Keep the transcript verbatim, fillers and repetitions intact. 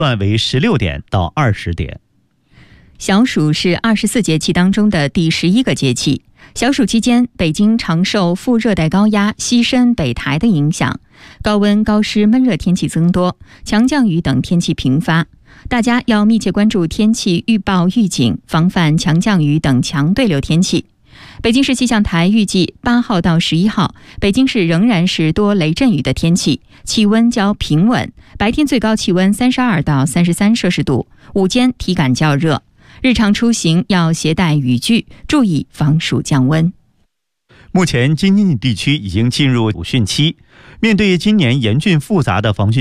段为十六点到二十点。 小暑是二十四节气当中的第十一个节气。小暑期间，北京常受副热带高压西伸北抬的影响，高温、高湿、闷热天气增多，强降雨等天气频发。大家要密切关注天气预报预警，防范强降雨等强对流天气。北京市气象台预计八号到十一号，北京市仍然是多雷阵雨的天气，气温较平稳，白天最高气温三十二到三十三摄氏度，午间体感较热。日常出行要携带雨具，注意防暑降温。 目前京津冀地区已经进入暑汛期，面对今年严峻复杂的防汛